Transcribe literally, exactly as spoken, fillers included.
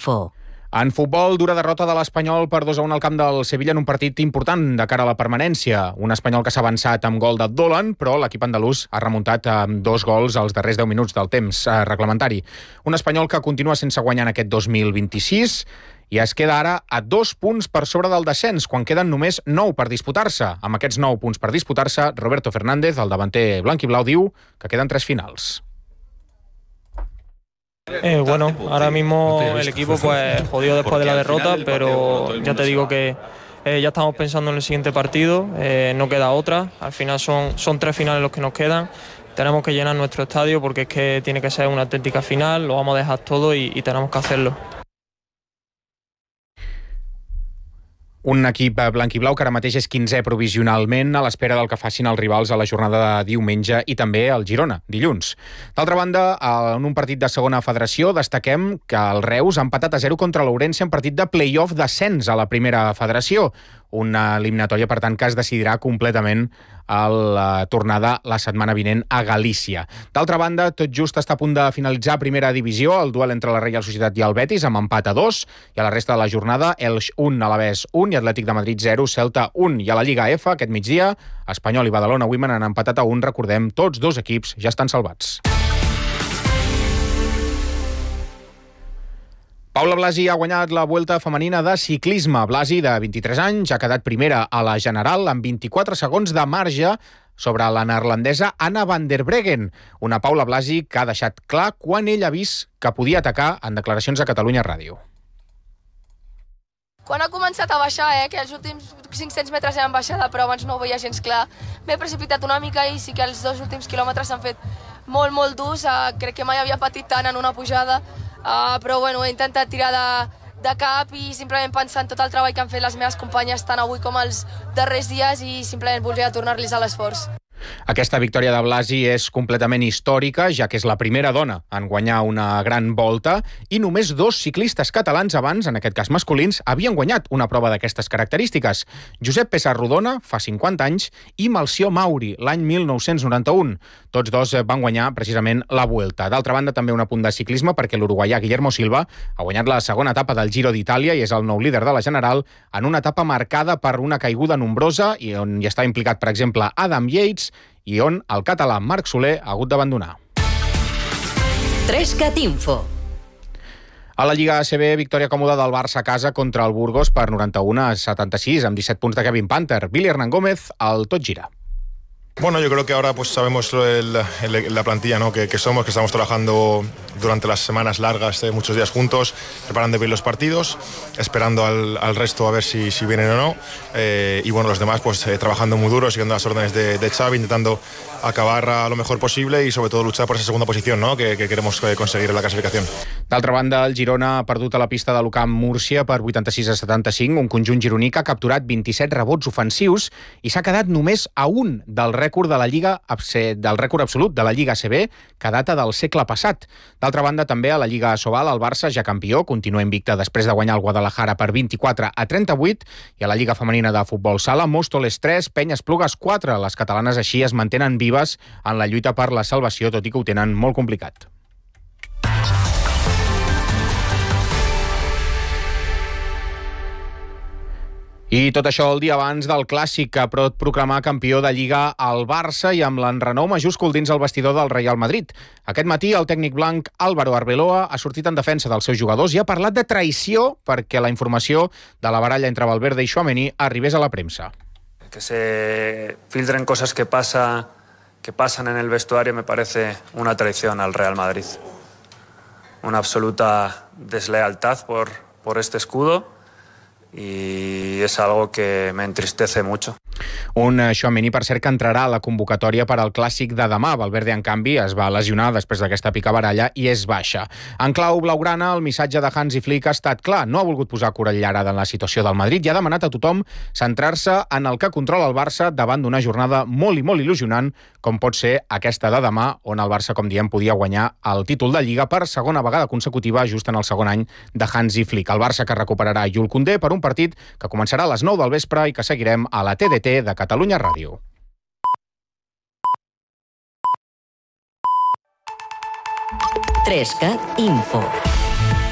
Info. En futbol, dura derrota de l'Espanyol per dos a un al camp del Sevilla en un partit important de cara a la permanència. Un Espanyol que s'ha avançat amb gol de Dolan, però l'equip andalús ha remuntat amb dos gols als darrers deu minuts del temps reglamentari. Un Espanyol que continua sense guanyar en aquest dos mil vint-i-sis i es queda ara a dos punts per sobre del descens, quan queden només nou per disputar-se. Amb aquests nou punts per disputar-se, Roberto Fernández, el davanter blanc i blau, diu que queden tres finals. Eh, bueno, ahora mismo el equipo pues jodido después de la derrota, pero ya te digo que eh, ya estamos pensando en el siguiente partido, eh, no queda otra, al final son, son tres finales los que nos quedan, tenemos que llenar nuestro estadio porque es que tiene que ser una auténtica final, lo vamos a dejar todo y, y tenemos que hacerlo. Un equip blanc i blau que ara mateix és quinzè provisionalment a l'espera del que facin els rivals a la jornada de diumenge i també el Girona, dilluns. D'altra banda, en un partit de segona federació destaquem que el Reus ha empatat a zero contra l'Ourense en partit de play-off d'ascens a la primera federació. Una eliminatòria, per tant, que es decidirà completament a la tornada la setmana vinent a Galícia. D'altra banda, tot just està a punt de finalitzar primera divisió, el duel entre la Reial Societat i el Betis, amb empat a dos, i a la resta de la jornada, Elx un, Alavés un i Atlètic de Madrid zero, Celta un. I a la Lliga F, aquest migdia, Espanyol i Badalona Women han empatat a un, recordem, tots dos equips ja estan salvats. Paula Blasi ha guanyat la Vuelta femenina de ciclisme. Blasi, de vint-i-tres anys, ha quedat primera a la general amb vint-i-quatre segons de marge sobre la neerlandesa Anna van der Breggen. Una Paula Blasi que ha deixat clar quan ell ha vist que podia atacar en declaracions a Catalunya Ràdio. Quan ha començat a baixar, eh, que els últims cinc-cents metres eren baixada, però abans no ho veia gens clar, m'he precipitat una mica i sí que els dos últims quilòmetres s'han fet molt, molt durs. Uh, crec que mai havia patit tant en una pujada, uh, però bueno, he intentat tirar de, de cap i simplement pensar en tot el treball que han fet les meves companyes tant avui com els darrers dies i simplement voldria tornar-los a l'esforç. Aquesta victòria de Blasi és completament històrica, ja que és la primera dona en guanyar una gran volta i només dos ciclistes catalans abans, en aquest cas masculins, havien guanyat una prova d'aquestes característiques. Josep Pessarrodona, fa cinquanta anys, i Melcior Mauri, l'any mil nou-cents noranta-un. Tots dos van guanyar precisament la Vuelta. D'altra banda, també un apunt de ciclisme, perquè l'uruguaià Guillermo Silva ha guanyat la segona etapa del Giro d'Itàlia i és el nou líder de la general en una etapa marcada per una caiguda nombrosa i on hi està implicat, per exemple, Adam Yates, i on el català Marc Soler ha hagut d'abandonar. Trescat Info. A la Lliga A C B, victòria còmoda del Barça a casa contra el Burgos per noranta-un a setanta-sis, amb disset punts de Kevin Panther. Billy Hernán Gómez, al Tot Gira. Bueno, yo creo que ahora pues sabemos el, el, la plantilla, ¿no? que, que somos, que estamos trabajando durante las semanas largas, eh, muchos días juntos, preparando bien los partidos, esperando al, al resto a ver si, si vienen o no, eh, y bueno, los demás pues eh, trabajando muy duro, siguiendo las órdenes de, de Xavi, intentando acabar a lo mejor posible y sobre todo luchar por esa segunda posición, ¿no? que, que queremos conseguir en la clasificación. D'altra banda, el Girona ha perdut a la pista de l'U-Camp Múrcia per vuitanta-sis a setanta-cinc, un conjunt gironí que ha capturat vint-i-set rebots ofensius i s'ha quedat només a un del rècord de la Lliga del rècord absolut de la Lliga A C B, que data del segle passat. D'altra banda, també a la Lliga Asobal, el Barça, ja campió, continua invicta després de guanyar el Guadalajara per vint-i-quatre a trenta-vuit, i a la Lliga Femenina de Futbol Sala, Móstoles tres, Penyes Plugues quatre. Les catalanes així es mantenen vives en la lluita per la salvació, tot i que ho tenen molt complicat. I tot això el dia abans del clàssic que pot proclamar campió de Lliga al Barça i amb l'enrenou majúscul dins el vestidor del Real Madrid. Aquest matí el tècnic blanc Álvaro Arbeloa ha sortit en defensa dels seus jugadors i ha parlat de traïció perquè la informació de la baralla entre Valverde i Tchouaméni arribés a la premsa. Que se filtren cosas que, pasa, que pasan en el vestuario me parece una traición al Real Madrid. Una absoluta deslealtad por, por este escudo. Y es algo que me entristece mucho. Un Tchouaméni, per cert, que entrarà a la convocatòria per al clàssic de demà. Valverde, en canvi, es va lesionar després d'aquesta picabaralla i és baixa. En clau blaugrana, el missatge de Hansi Flick ha estat clar. No ha volgut posar Corellara en la situació del Madrid i ha demanat a tothom centrar-se en el que controla el Barça davant d'una jornada molt i molt il·lusionant, com pot ser aquesta de demà, on el Barça, com diem, podia guanyar el títol de Lliga per segona vegada consecutiva just en el segon any de Hansi Flick. El Barça que recuperarà Jules Koundé per un partit que començarà a les nou del vespre i que seguirem a la T D T de Catalunya Ràdio. Trescat Info.